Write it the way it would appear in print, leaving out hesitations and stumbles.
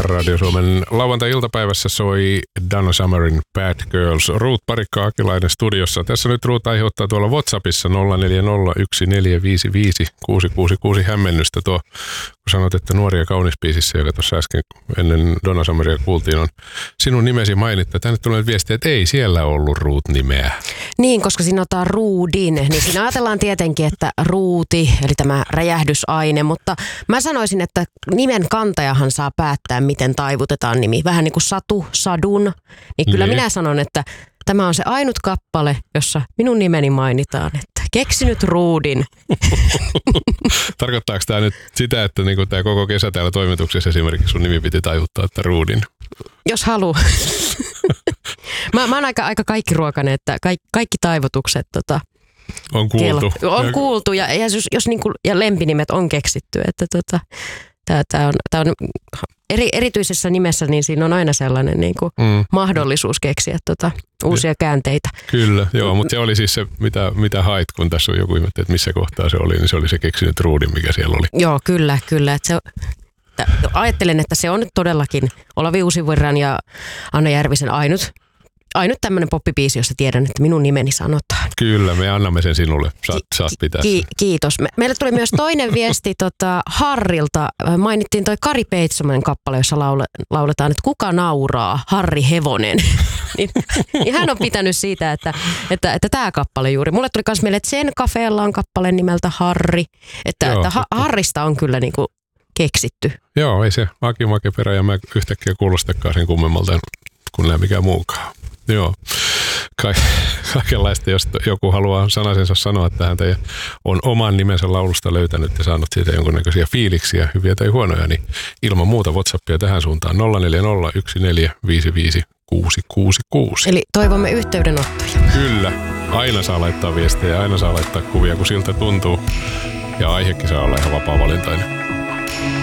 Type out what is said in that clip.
Radio Suomen lauantai-iltapäivässä soi Donna Summerin Bad Girls. Ruut Parikka-Akilainen studiossa. Tässä nyt Ruut aiheuttaa tuolla WhatsAppissa 0401455666 hämmennystä. Tuo, kun sanot, että Nuori ja kaunis biisissä, joka tuossa äsken ennen Donna Summeria kuultiin, on sinun nimesi mainittu. Tänne tulee viestiä, että ei siellä ollut Ruut-nimeä. Niin, koska siinä otetaan ruudin, niin siinä ajatellaan tietenkin, että ruuti, eli tämä räjähdysaine, mutta mä sanoisin, että nimen kantajahan saa päättää, miten taivutetaan nimi. Vähän niin kuin Satu, Sadun, niin kyllä minä sanon, että tämä on se ainut kappale, jossa minun nimeni mainitaan, että keksinyt ruudin. Tarkoittaako tämä nyt sitä, että niinku tämä koko kesä täällä toimituksessa esimerkiksi sun nimi piti taivuttaa, että ruudin? Jos haluaa. Mä oon aika kaikkiruokainen, että kaikki taivotukset on kuultu. On kuultu ja jos niinku, ja lempinimet on keksitty, että tää on erityisessä nimessä, niin siinä on aina sellainen niinku mahdollisuus keksiä uusia käänteitä. Kyllä, joo, mutta se oli siis se, mitä hait, kun tässä on joku ihmettä, että missä kohtaa se oli, niin se oli se keksinyt ruudin, mikä siellä oli. Joo, kyllä. Ajattelen, että se on nyt todellakin Olavi Uusivirran ja Anna Järvisen ainut tämmöinen poppibiisi, jossa tiedän, että minun nimeni sanotaan. Kyllä, me annamme sen sinulle. Saat pitää sen. Kiitos. Meille tuli myös toinen viesti Harrilta. Mainittiin toi Kari Peitsomen kappale, jossa lauletaan, että kuka nauraa, Harri Hevonen. niin hän on pitänyt siitä, että tämä kappale juuri. Mulle tuli myös mieleen, että Sen Cafeella on kappale nimeltä Harri. Että Harrista on kyllä niinku keksitty. Joo, ei se Aki Makeperä ja mä yhtäkkiä kuulostakaan sen kummemmalta kuin nämä mikään muukaan. Joo, kaikenlaista, jos joku haluaa sanasensa sanoa tähän tai on oman nimensä laulusta löytänyt ja saanut siitä jonkunnäköisiä fiiliksiä, hyviä tai huonoja, niin ilman muuta WhatsAppia tähän suuntaan 0401455666. Eli toivomme yhteydenottoja. Kyllä, aina saa laittaa viestejä, aina saa laittaa kuvia, kun siltä tuntuu ja aihekin saa olla ihan vapaa-valintainen.